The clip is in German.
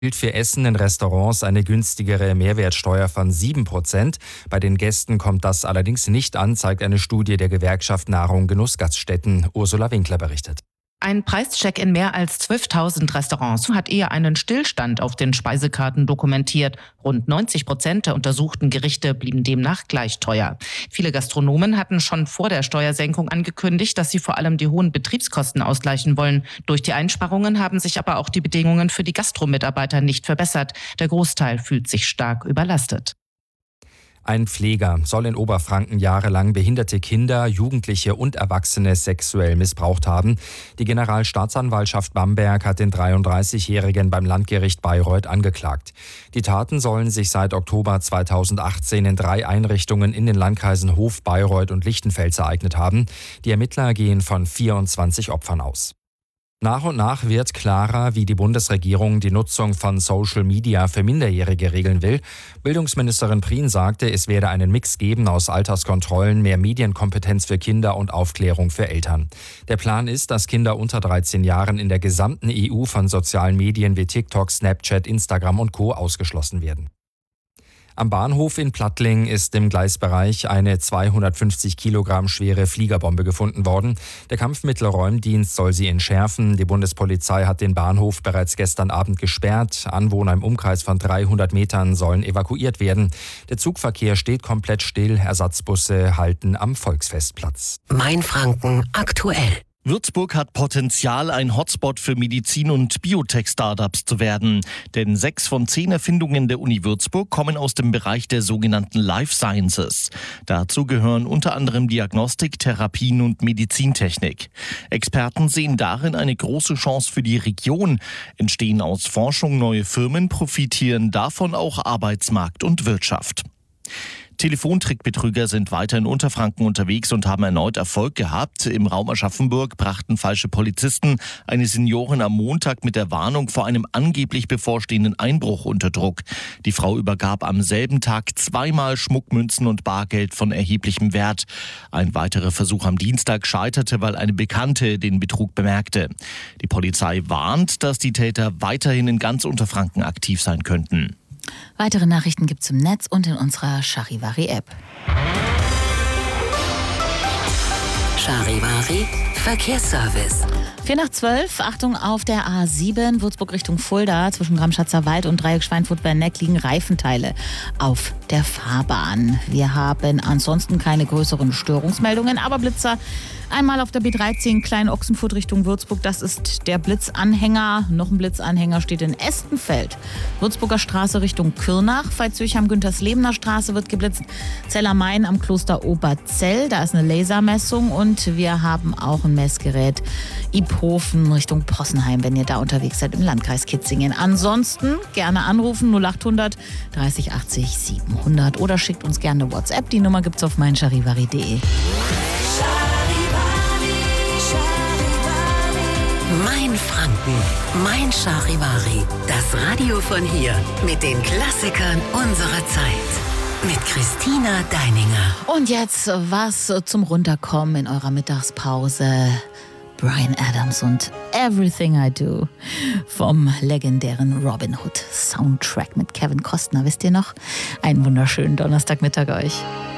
Gilt für Essen in Restaurants eine günstigere Mehrwertsteuer von 7%. Bei den Gästen kommt das allerdings nicht an, zeigt eine Studie der Gewerkschaft Nahrung Genuss Gaststätten. Ursula Winkler berichtet. Ein Preischeck in mehr als 12.000 Restaurants hat eher einen Stillstand auf den Speisekarten dokumentiert. Rund 90% der untersuchten Gerichte blieben demnach gleich teuer. Viele Gastronomen hatten schon vor der Steuersenkung angekündigt, dass sie vor allem die hohen Betriebskosten ausgleichen wollen. Durch die Einsparungen haben sich aber auch die Bedingungen für die Gastromitarbeiter nicht verbessert. Der Großteil fühlt sich stark überlastet. Ein Pfleger soll in Oberfranken jahrelang behinderte Kinder, Jugendliche und Erwachsene sexuell missbraucht haben. Die Generalstaatsanwaltschaft Bamberg hat den 33-Jährigen beim Landgericht Bayreuth angeklagt. Die Taten sollen sich seit Oktober 2018 in 3 Einrichtungen in den Landkreisen Hof, Bayreuth und Lichtenfels ereignet haben. Die Ermittler gehen von 24 Opfern aus. Nach und nach wird klarer, wie die Bundesregierung die Nutzung von Social Media für Minderjährige regeln will. Bildungsministerin Prien sagte, es werde einen Mix geben aus Alterskontrollen, mehr Medienkompetenz für Kinder und Aufklärung für Eltern. Der Plan ist, dass Kinder unter 13 Jahren in der gesamten EU von sozialen Medien wie TikTok, Snapchat, Instagram und Co. ausgeschlossen werden. Am Bahnhof in Plattling ist im Gleisbereich eine 250 Kilogramm schwere Fliegerbombe gefunden worden. Der Kampfmittelräumdienst soll sie entschärfen. Die Bundespolizei hat den Bahnhof bereits gestern Abend gesperrt. Anwohner im Umkreis von 300 Metern sollen evakuiert werden. Der Zugverkehr steht komplett still. Ersatzbusse halten am Volksfestplatz. Mainfranken aktuell. Würzburg hat Potenzial, ein Hotspot für Medizin- und Biotech-Startups zu werden. Denn 6 von 10 Erfindungen der Uni Würzburg kommen aus dem Bereich der sogenannten Life Sciences. Dazu gehören unter anderem Diagnostik, Therapien und Medizintechnik. Experten sehen darin eine große Chance für die Region. Entstehen aus Forschung neue Firmen, profitieren davon auch Arbeitsmarkt und Wirtschaft. Telefontrickbetrüger sind weiter in Unterfranken unterwegs und haben erneut Erfolg gehabt. Im Raum Aschaffenburg brachten falsche Polizisten eine Seniorin am Montag mit der Warnung vor einem angeblich bevorstehenden Einbruch unter Druck. Die Frau übergab am selben Tag 2-mal Schmuckmünzen und Bargeld von erheblichem Wert. Ein weiterer Versuch am Dienstag scheiterte, weil eine Bekannte den Betrug bemerkte. Die Polizei warnt, dass die Täter weiterhin in ganz Unterfranken aktiv sein könnten. Weitere Nachrichten gibt's im Netz und in unserer Charivari-App. Charivari Verkehrsservice. 10:45, Achtung auf der A7, Würzburg Richtung Fulda, zwischen Gramschatzer Wald und Dreieck Schweinfurt-Berneck liegen Reifenteile auf der Fahrbahn. Wir haben ansonsten keine größeren Störungsmeldungen, aber Blitzer einmal auf der B13 Klein-Ochsenfurt Richtung Würzburg, das ist der Blitzanhänger. Noch ein Blitzanhänger steht in Estenfeld. Würzburger Straße Richtung Kürnach, Veitshöchheim-Günterslebener Straße wird geblitzt. Zellermain am Kloster Oberzell, da ist eine Lasermessung und wir haben auch ein Messgerät Iphofen Richtung Possenheim, wenn ihr da unterwegs seid im Landkreis Kitzingen. Ansonsten gerne anrufen 0800 30 80 700 oder schickt uns gerne WhatsApp. Die Nummer gibt's auf meincharivari.de. Mainfranken, Mein Charivari. Das Radio von hier mit den Klassikern unserer Zeit. Mit Christina Deininger. Und jetzt was zum Runterkommen in eurer Mittagspause. Bryan Adams und Everything I Do vom legendären Robin Hood Soundtrack mit Kevin Costner. Wisst ihr noch? Einen wunderschönen Donnerstagmittag euch.